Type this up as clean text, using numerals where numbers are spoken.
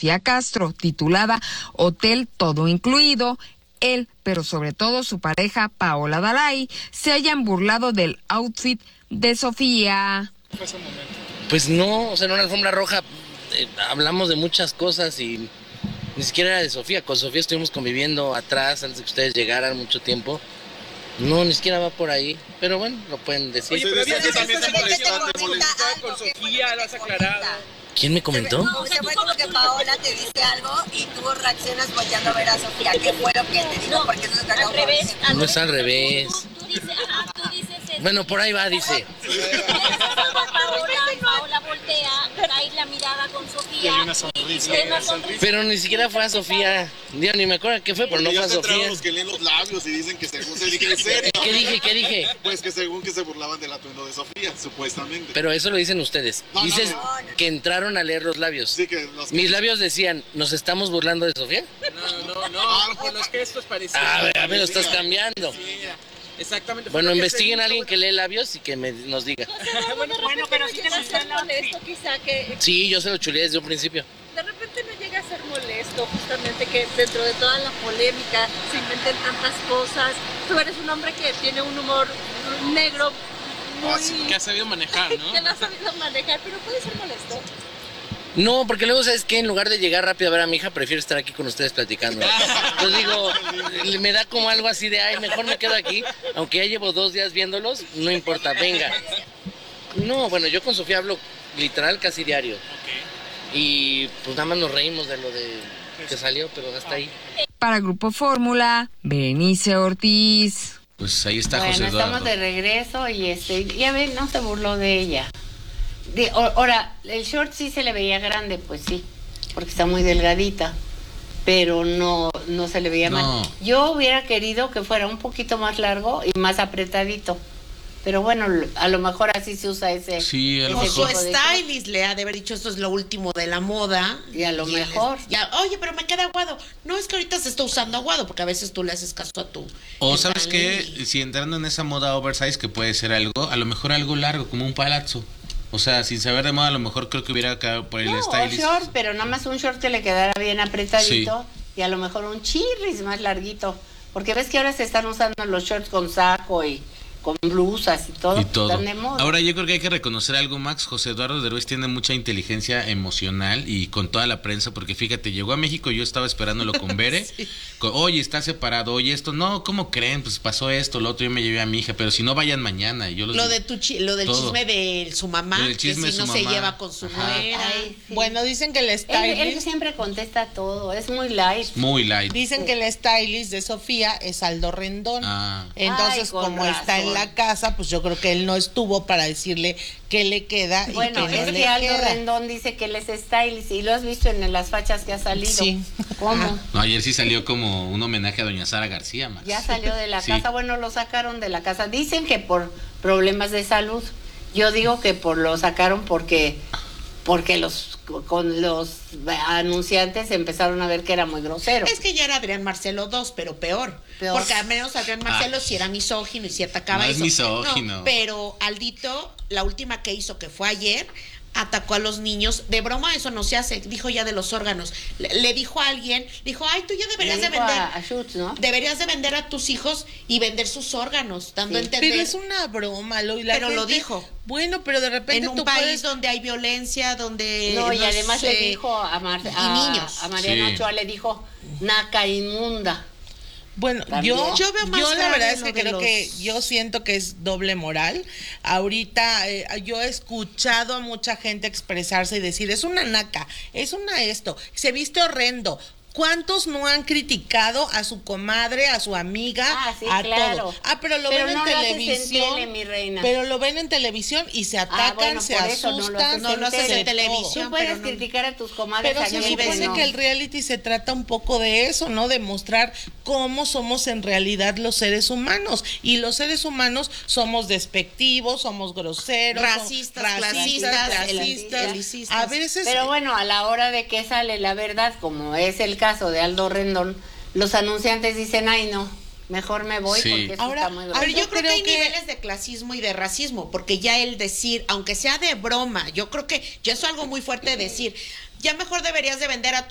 Sofía Castro, titulada Hotel Todo Incluido. Él, pero sobre todo su pareja Paola Dalai, se hayan burlado del outfit de Sofía. Pues no, o sea, en una alfombra roja hablamos de muchas cosas y ni siquiera era de Sofía. Con Sofía estuvimos conviviendo atrás antes de que ustedes llegaran mucho tiempo. No, ni siquiera va por ahí, pero bueno, lo pueden decir. Oye, pero también te molestó con Sofía, lo has aclarado. ¿Quién me comentó? Se fue como que Paola te dice algo y tú reaccionas volteando a ver a Sofía. ¿Qué fue lo que te dijo? Porque eso está al revés. No es al revés. Tú dices eso. Bueno, por ahí va, dice. Paola voltea, trae la mirada con Sofía. Y una sonrisa. Pero ni siquiera fue a Sofía. Yo ni me acuerdo qué fue, pero no fue a Sofía. Los que leen los labios y dicen que según se dije, ¿en serio? ¿Qué dije? Pues que según que se burlaban del atuendo de Sofía, supuestamente. Pero eso lo dicen ustedes. Dices que entraron a leer los labios. Sí, que Mis labios decían, ¿nos estamos burlando de Sofía? No, por los gestos parecía. A ver, lo estás cambiando. Sí, exactamente. Bueno, investiguen a alguien que lee labios y que nos diga. Bueno, pero si te va a ser molesto quizá que... Sí, yo se lo chuleé desde un principio. De repente no llega a ser molesto justamente que dentro de toda la polémica se inventen tantas cosas. Tú eres un hombre que tiene un humor negro muy... Que ha sabido manejar, ¿no? Que lo ha sabido manejar, pero puede ser molesto. No, porque luego, ¿sabes qué? En lugar de llegar rápido a ver a mi hija, prefiero estar aquí con ustedes platicando. Entonces digo, me da como algo así de, ay, mejor me quedo aquí. Aunque ya llevo 2 días viéndolos, no importa, venga. No, bueno, yo con Sofía hablo literal casi diario. Y pues nada más nos reímos de lo de que salió, pero hasta ahí. Para Grupo Fórmula, Berenice Ortiz. Pues ahí está Bueno, José Eduardo. estamos de regreso y ya ven, no se burló de ella. Ahora, el short sí se le veía grande, pues sí, porque está muy delgadita, pero no se le veía mal. Yo hubiera querido que fuera un poquito más largo y más apretadito. Pero bueno, a lo mejor así se usa ese. Sí, a lo O su mejor. stylist le ha de haber dicho esto es lo último de la moda. Y a lo mejor. Oye, pero me queda aguado. No, es que ahorita se está usando aguado, porque a veces tú le haces caso a tu. O sabes qué, si entrando en esa moda oversize, que puede ser algo, a lo mejor algo largo, como un palazzo. O sea, sin saber de moda, a lo mejor creo que hubiera quedado por el stylist. Short, pero nada más un short que le quedara bien apretadito, sí. Y a lo mejor un chirris más larguito. Porque ves que ahora se están usando los shorts con saco y con blusas y todo. Están de moda. Ahora yo creo que hay que reconocer algo, Max. José Eduardo Derbez tiene mucha inteligencia emocional y con toda la prensa, porque fíjate, llegó a México, yo estaba esperándolo con Bere. Sí. Oye, está separado, oye, esto, no, ¿cómo creen? Pues pasó esto, lo otro, yo me llevé a mi hija, pero si no vayan mañana. Y yo lo del chisme de su mamá, que si no se lleva con su nuera. Sí. Bueno, dicen que el stylist... Él siempre contesta todo, es muy light. Muy light. Dicen que el stylist de Sofía es Aldo Rendón. Entonces, como está en la casa, pues yo creo que él no estuvo para decirle qué le queda. Bueno, y qué es no que le Aldo queda. Rendón dice que él es stylist y lo has visto en las fachas que ha salido. Sí. ¿Cómo? No, ayer sí salió como un homenaje a doña Sara García, Max. Ya salió de la casa, bueno, lo sacaron de la casa. Dicen que por problemas de salud. Yo digo que lo sacaron porque con los anunciantes empezaron a ver que era muy grosero. Es que ya era Adrián Marcelo 2, pero peor. Porque al menos Adrián Marcelo sí era misógino y sí atacaba eso. No es misógino. No, pero Aldito, la última que hizo, que fue ayer, atacó a los niños. De broma eso no se hace. Dijo ya de los órganos. Le dijo a alguien, dijo, ay, tú ya deberías de vender. A Schutz, ¿no? Deberías de vender a tus hijos y vender sus órganos, dando a entender. Pero es una broma, pero gente, lo dijo. Bueno, pero de repente en un país donde hay violencia, donde no, y además le dijo a niños. A Mariana Ochoa le dijo naca inmunda. Bueno, también. yo la verdad es que creo que yo siento que es doble moral. Ahorita yo he escuchado a mucha gente expresarse y decir, es una naca, es una esto, se viste horrendo. ¿Cuántos no han criticado a su comadre, a su amiga, sí, a claro. todo? Pero lo ven en televisión. En mi reina. Pero lo ven en televisión y se atacan, bueno, se asustan. No lo haces en televisión. Tú puedes criticar a tus comadres. Pero se supone que el reality se trata un poco de eso, ¿no? De mostrar cómo somos en realidad los seres humanos. Y los seres humanos somos despectivos, somos groseros, racistas, clasistas, elitistas. A veces. Pero bueno, a la hora de que sale la verdad, como es el caso de Aldo Rendón, los anunciantes dicen, ay no, mejor me voy porque eso está muy grave. Pero yo creo que hay niveles de clasismo y de racismo, porque ya el decir, aunque sea de broma, yo creo que ya es algo muy fuerte de decir, ya mejor deberías de vender a